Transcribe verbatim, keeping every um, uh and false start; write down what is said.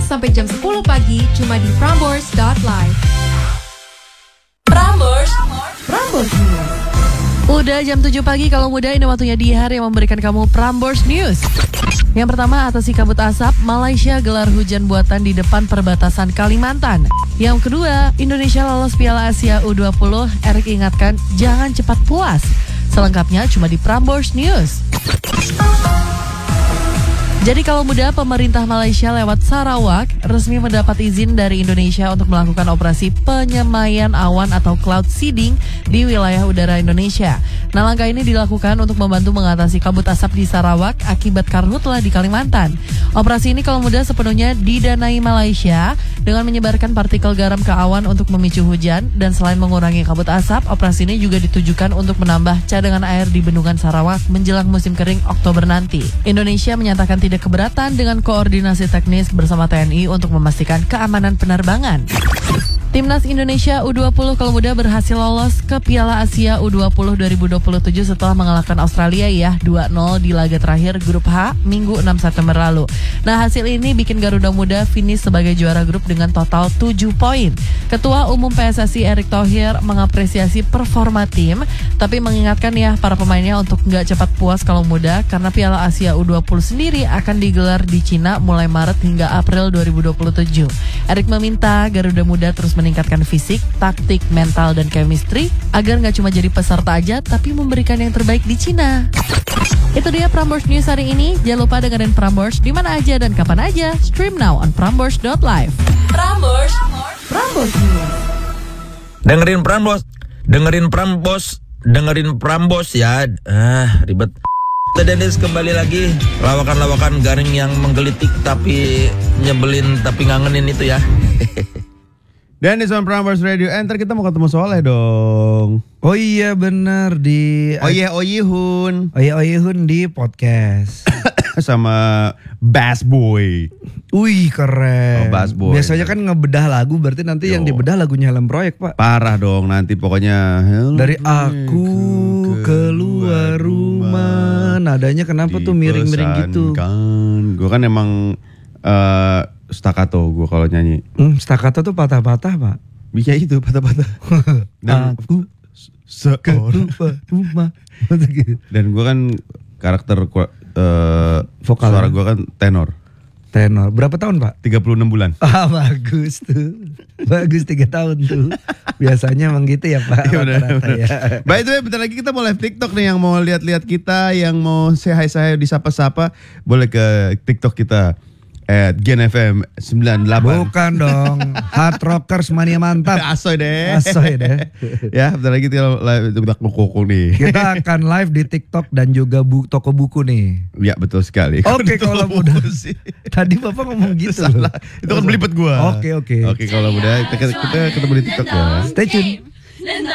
sampai jam sepuluh pagi cuma di prambors dot live. Prambors, Prambors News. Udah jam tujuh pagi kalau muda, ini waktunya di hari yang memberikan kamu Prambors News. Yang pertama, atasi kabut asap, Malaysia gelar hujan buatan di depan perbatasan Kalimantan. Yang kedua, Indonesia lolos Piala Asia U dua puluh, Erik ingatkan jangan cepat puas. Selengkapnya cuma di Prambors News. Jadi kalau muda, pemerintah Malaysia lewat Sarawak resmi mendapat izin dari Indonesia untuk melakukan operasi penyemaian awan atau cloud seeding di wilayah udara Indonesia. Nah, langkah ini dilakukan untuk membantu mengatasi kabut asap di Sarawak akibat karhutlah di Kalimantan. Operasi ini kalau muda sepenuhnya didanai Malaysia dengan menyebarkan partikel garam ke awan untuk memicu hujan, dan selain mengurangi kabut asap, operasi ini juga ditujukan untuk menambah cadangan air di bendungan Sarawak menjelang musim kering Oktober nanti. Indonesia menyatakan tidak keberatan dengan koordinasi teknis bersama T N I untuk memastikan keamanan penerbangan. Timnas Indonesia U dua puluh kalau muda berhasil lolos ke Piala Asia U dua puluh dua ribu dua puluh tujuh setelah mengalahkan Australia ya dua nol di laga terakhir grup H Minggu enam September lalu. Nah, hasil ini bikin Garuda Muda finish sebagai juara grup dengan total tujuh poin. Ketua Umum P S S I Erick Thohir mengapresiasi performa tim, tapi mengingatkan ya para pemainnya untuk nggak cepat puas kalau muda, karena Piala Asia U dua puluh sendiri akan digelar di Cina mulai Maret hingga April dua ribu dua puluh tujuh. Erick meminta Garuda Muda terus meningkatkan fisik, taktik, mental, dan chemistry agar nggak cuma jadi peserta aja, tapi memberikan yang terbaik di Cina. Itu dia Prambors News hari ini. Jangan lupa dengerin Prambors di mana aja dan kapan aja. Stream now on prambors dot live. Prambors, Prambors News. Dengerin Prambors, dengerin Prambors, dengerin Prambors ya. Ah, ribet. Dennis kembali lagi, lawakan-lawakan garing yang menggelitik tapi nyebelin tapi ngangenin itu ya. Dennis on Prambors Radio. Enter, kita mau ketemu Soleh dong. Oh iya bener di Oye Oye Hun. Oye Oye Hun di podcast sama Bass Boy. Wih keren. Oh, Bass Boy. Biasanya kan ngebedah lagu, berarti nanti Yo. yang dibedah lagunya Helm Proyek, Pak. Parah dong nanti pokoknya. Dari aku keluar rumah, nadanya kenapa tuh miring-miring gitu? Gue kan emang uh, staccato gue kalau nyanyi. Hmm, staccato tuh patah-patah, Pak. Bisa itu patah-patah. Dan aku seorang rumah. dan gue kan karakter uh, vokal, suara gue kan tenor. Tenor. Berapa tahun, Pak? tiga puluh enam bulan. Ah, bagus tuh. Bagus tiga tahun tuh. Biasanya emang gitu ya, Pak. Ya, bener, rata-rata bener. ya. By the way, bentar lagi kita mau live TikTok nih. Yang mau lihat-lihat kita, yang mau say hi-say disapa-sapa, boleh ke TikTok kita at Gen F M sembilan puluh delapan. Bukan dong. Hard Rockers Mania Mantap. Asoy deh. Asoy deh. Ya, bentar lagi kita live kokok nih. Kita akan live di TikTok dan juga bu, toko buku nih. Ya, betul sekali. Oke, kalau mudah sih. Tadi Bapak ngomong gitu. Salah. Itu kan belibet gua. Oke, oke. Oke, kalau mudah kita, kita ketemu di TikTok ya. Stay tune.